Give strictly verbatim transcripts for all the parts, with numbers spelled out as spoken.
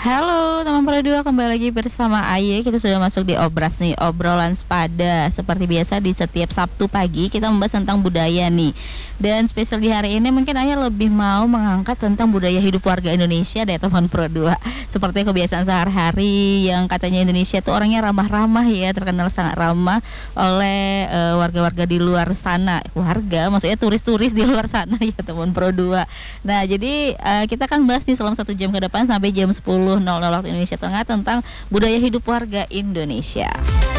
Halo teman Pro dua, kembali lagi bersama Aye. Kita sudah masuk di Obras nih, obrolan sepada. Seperti biasa di setiap Sabtu pagi kita membahas tentang budaya nih. Dan spesial di hari ini mungkin Aye lebih mau mengangkat tentang budaya hidup warga Indonesia deh teman Pro dua. Seperti kebiasaan sehari-hari yang katanya Indonesia tuh orangnya ramah-ramah ya, terkenal sangat ramah oleh uh, warga-warga di luar sana. Warga maksudnya turis-turis di luar sana ya teman Pro dua. Nah, jadi uh, kita akan bahas nih selama satu jam ke depan sampai jam sepuluh waktu Indonesia Tengah tentang budaya hidup warga Indonesia.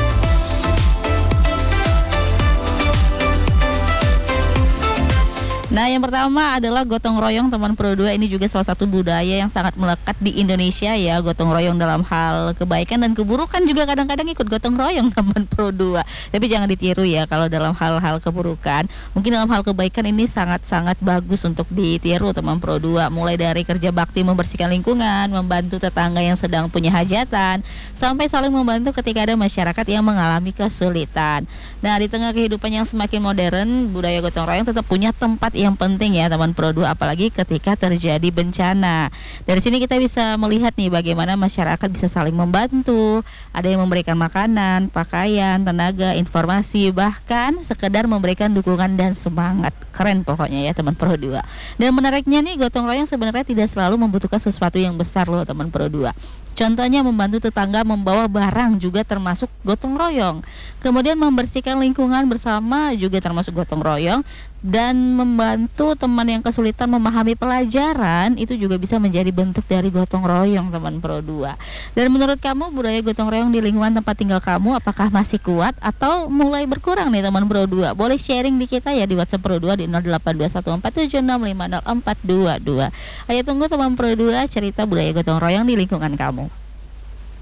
Nah, yang pertama adalah gotong royong teman Pro dua. Ini juga salah satu budaya yang sangat melekat di Indonesia ya. Gotong royong dalam hal kebaikan dan keburukan juga kadang-kadang ikut gotong royong teman Pro dua. Tapi jangan ditiru ya kalau dalam hal-hal keburukan. Mungkin dalam hal kebaikan ini sangat-sangat bagus untuk ditiru teman Pro dua. Mulai dari kerja bakti membersihkan lingkungan, membantu tetangga yang sedang punya hajatan, sampai saling membantu ketika ada masyarakat yang mengalami kesulitan. Nah, di tengah kehidupan yang semakin modern, budaya gotong royong tetap punya tempat yang penting ya teman Pro dua, apalagi ketika terjadi bencana. Dari sini kita bisa melihat nih bagaimana masyarakat bisa saling membantu. Ada yang memberikan makanan, pakaian, tenaga, informasi, bahkan sekedar memberikan dukungan dan semangat. Keren pokoknya ya teman Pro dua. Dan menariknya nih, gotong royong sebenarnya tidak selalu membutuhkan sesuatu yang besar loh teman Pro dua. Contohnya membantu tetangga membawa barang juga termasuk gotong royong. Kemudian membersihkan lingkungan bersama juga termasuk gotong royong. Dan membantu teman yang kesulitan memahami pelajaran itu juga bisa menjadi bentuk dari gotong royong teman Pro dua. Dan menurut kamu budaya gotong royong di lingkungan tempat tinggal kamu apakah masih kuat atau mulai berkurang nih teman Pro dua? Boleh sharing di kita ya di WhatsApp Pro dua di nol delapan dua satu empat tujuh enam lima nol empat dua dua. Ayo tunggu teman Pro dua cerita budaya gotong royong di lingkungan kamu.